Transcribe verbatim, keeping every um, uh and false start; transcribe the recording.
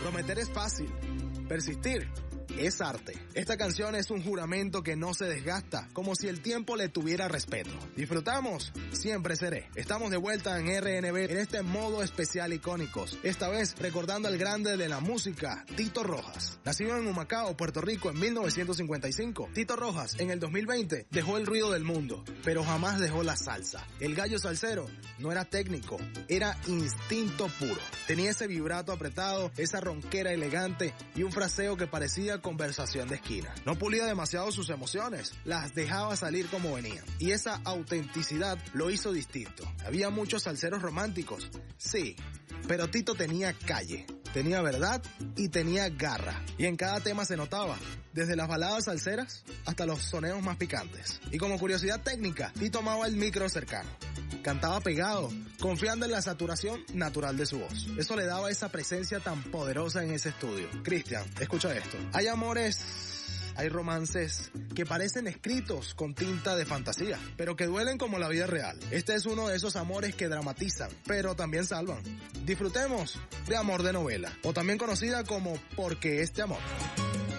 Prometer es fácil, persistir es arte. Esta canción es un juramento que no se desgasta, como si el tiempo le tuviera respeto. ¿Disfrutamos? Siempre seré. Estamos de vuelta en R N B en este modo especial icónicos. Esta vez recordando al grande de la música, Tito Rojas. Nacido en Humacao, Puerto Rico en mil novecientos cincuenta y cinco, Tito Rojas en el dos mil veinte dejó el ruido del mundo, pero jamás dejó la salsa. El gallo salsero no era técnico, era instinto puro. Tenía ese vibrato apretado, esa ronquera elegante y un fraseo que parecía conversación de esquina. No pulía demasiado sus emociones, las dejaba salir como venían. Y esa autenticidad lo hizo distinto. Había muchos salseros románticos, sí, pero Tito tenía calle, tenía verdad y tenía garra. Y en cada tema se notaba, desde las baladas salseras hasta los soneos más picantes. Y como curiosidad técnica, Tito amaba el micro cercano. Cantaba pegado, confiando en la saturación natural de su voz. Eso le daba esa presencia tan poderosa en ese estudio. Cristian, escucha esto. Hay amores, hay romances que parecen escritos con tinta de fantasía, pero que duelen como la vida real. Este es uno de esos amores que dramatizan, pero también salvan. Disfrutemos de Amor de Novela, o también conocida como Porque este amor.